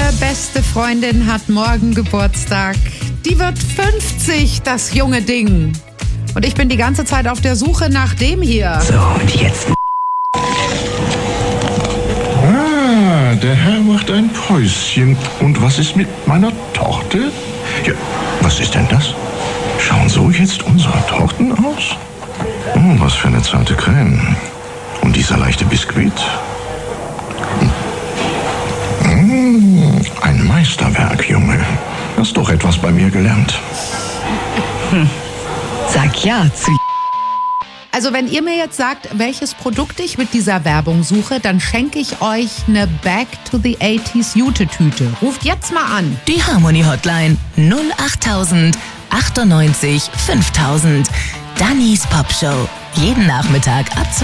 beste Freundin hat morgen Geburtstag. Die wird 50, das junge Ding. Und ich bin die ganze Zeit auf der Suche nach dem hier. So, und jetzt... Der Herr macht ein Päuschen. Und was ist mit meiner Torte? Ja, was ist denn das? Schauen so jetzt unsere Torten aus? Was für eine zarte Creme. Und dieser leichte Biskuit. Ein Meisterwerk, Junge. Hast doch etwas bei mir gelernt. Sag ja zu... Also wenn ihr mir jetzt sagt, welches Produkt ich mit dieser Werbung suche, dann schenke ich euch eine Back to the 80s Jute-Tüte. Ruft jetzt mal an. Die Harmony Hotline 08000 98 5000. Dannys Popshow. Jeden Nachmittag ab